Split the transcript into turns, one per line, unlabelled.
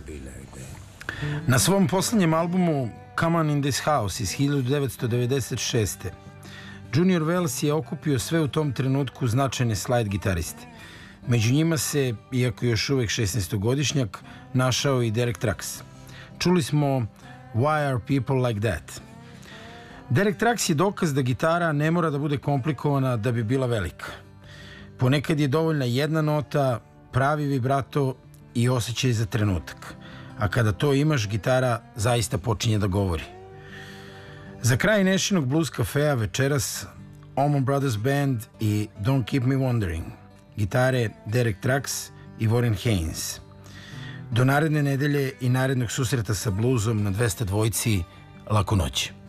Na svom poslednjem albumu Come On In This House iz 1996. Junior Wells je okupio sve u tom trenutku značajne slide gitariste. Među njima se, iako još uvek 16-godišnjak, našao i Derek Trucks. Čuli smo Why Are People Like That? Derek Trucks je dokaz da gitara ne mora da bude komplikovana da bi bila velika. Ponekad je dovoljna jedna nota, pravi vibrato i osjećaj za trenutak. A kada to imaš, gitara zaista počinje da govori. Za kraj Nešinog blues kafea večeras Allman Brothers Band i Don't Keep Me Wondering. Gitare Derek Trucks i Warren Haynes. Do naredne nedelje i narednog susreta sa bluzom na 202. Laku noć.